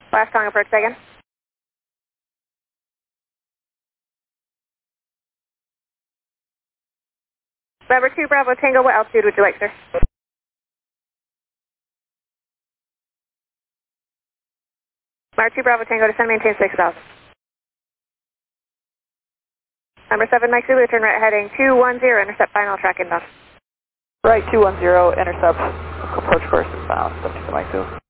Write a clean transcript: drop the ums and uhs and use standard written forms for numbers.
Last calling approach again. November 2 Bravo Tango, what altitude would you like, sir? November 2 Bravo Tango, descend maintain 6000. Number 7 Mike Zulu, turn right heading 210, intercept final track inbound. Right 210, intercept, approach first inbound, 72 Mike Zulu.